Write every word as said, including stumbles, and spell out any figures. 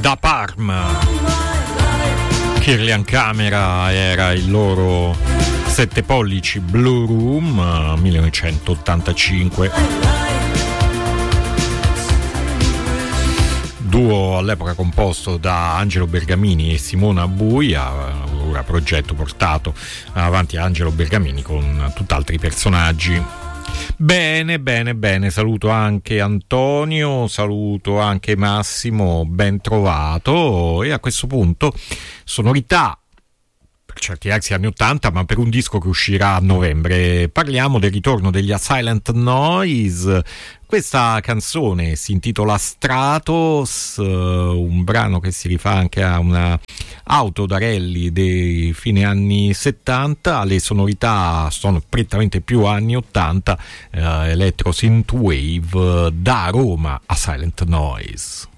da Parma. Kirlian Camera era il loro sette pollici Blue Room, millenovecentottantacinque. Duo all'epoca composto da Angelo Bergamini e Simona Buia, ora progetto portato avanti a Angelo Bergamini con tutt'altri personaggi. Bene, bene, bene, saluto anche Antonio, saluto anche Massimo, ben trovato. E a questo punto sonorità per certi versi anni ottanta, ma per un disco che uscirà a novembre. Parliamo del ritorno degli A Silent Noise. Questa canzone si intitola Stratos, un brano che si rifà anche a una auto da rally dei fine anni settanta. Le sonorità sono prettamente più anni ottanta, eh, electro synthwave, da Roma A Silent Noise.